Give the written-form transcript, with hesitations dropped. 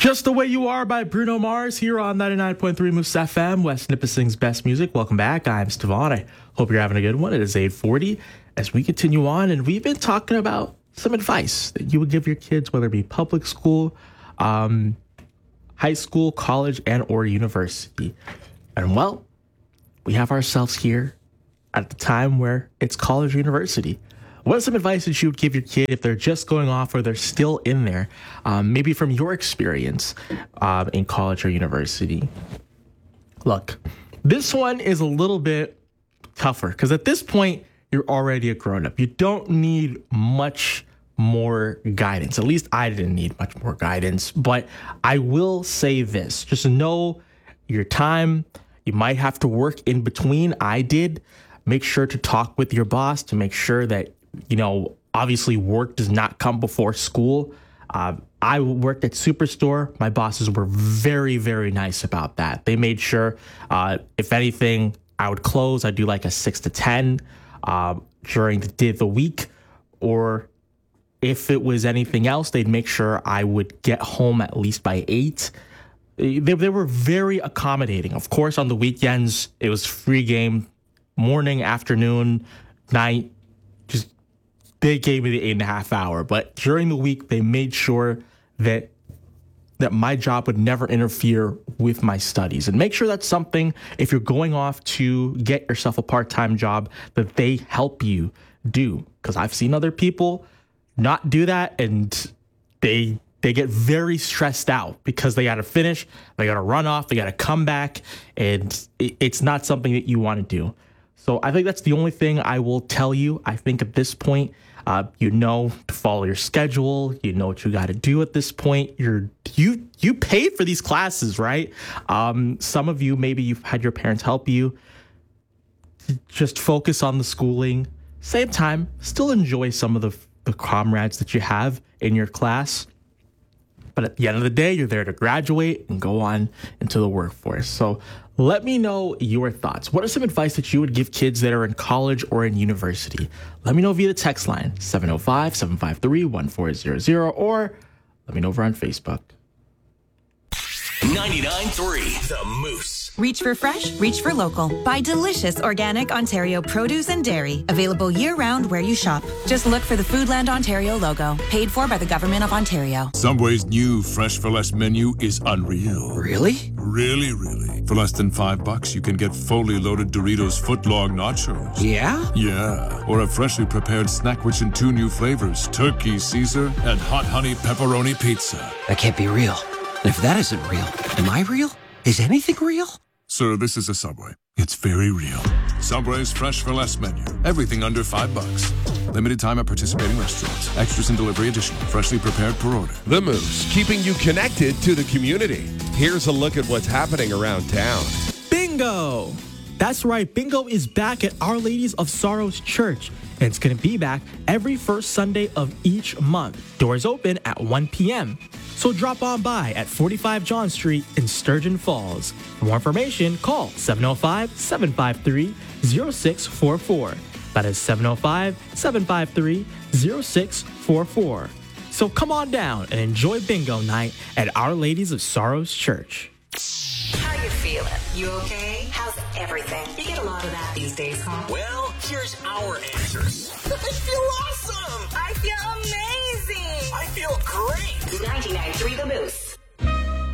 Just the Way You Are by Bruno Mars here on 99.3 Moose FM, West Nipissing's best music. Welcome back. I'm Stevon. I hope you're having a good one. It is 8:40 as we continue on, and we've been talking about some advice that you would give your kids, whether it be public school, high school, college, and or university. And well, we have ourselves here at the time where it's college or university. What is some advice that you would give your kid if they're just going off or they're still in there, maybe from your experience in college or university? Look, this one is a little bit tougher because at this point, you're already a grown-up. You don't need much more guidance. At least I didn't need much more guidance. But I will say this. Just know your time. You might have to work in between. I did. Make sure to talk with your boss to make sure that, obviously work does not come before school. I worked at Superstore. My bosses were very, very nice about that. They made sure, if anything, I would close. I'd do like a 6 to 10 during the day of the week. Or if it was anything else, they'd make sure I would get home at least by 8. They were very accommodating. Of course, on the weekends, it was free game, morning, afternoon, night. They gave me the 8.5 hour, but during the week, they made sure that my job would never interfere with my studies. And make sure that's something, if you're going off to get yourself a part-time job, that they help you do. Because I've seen other people not do that, and they get very stressed out because they got to finish, they got to run off, they got to come back, and it's not something that you want to do. So I think that's the only thing I will tell you. I think at this point, to follow your schedule. You know what you got to do at this point. You paid for these classes, right? Some of you, maybe you've had your parents help you. Just focus on the schooling. Same time, still enjoy some of the comrades that you have in your class. But at the end of the day, you're there to graduate and go on into the workforce. So let me know your thoughts. What are some advice that you would give kids that are in college or in university? Let me know via the text line, 705-753-1400, or let me know over on Facebook. 99.3 The Moose. Reach for fresh, reach for local. Buy delicious organic Ontario produce and dairy. Available year-round where you shop. Just look for the Foodland Ontario logo. Paid for by the Government of Ontario. Subway's new Fresh for Less menu is unreal. Really? Really, really. For less than $5, you can get fully loaded Doritos footlong nachos. Yeah? Yeah. Or a freshly prepared snack rich in 2 new flavors, Turkey Caesar and Hot Honey Pepperoni Pizza. That can't be real. And if that isn't real, am I real? Is anything real? Sir, this is a Subway. It's very real. Subway's Fresh for Less menu. Everything under $5. Limited time at participating restaurants. Extras and delivery additional. Freshly prepared per order. The Moose, keeping you connected to the community. Here's a look at what's happening around town. Bingo! That's right. Bingo is back at Our Ladies of Sorrows Church. And it's going to be back every first Sunday of each month. Doors open at 1 p.m. So drop on by at 45 John Street in Sturgeon Falls. For more information, call 705-753-0644. That is 705-753-0644. So come on down and enjoy Bingo Night at Our Ladies of Sorrows Church. How you feeling? You okay? How's everything? You get a lot of that these days, huh? Well, here's our answers. I feel awesome. I feel amazing. I feel great. 99.3 The Moose.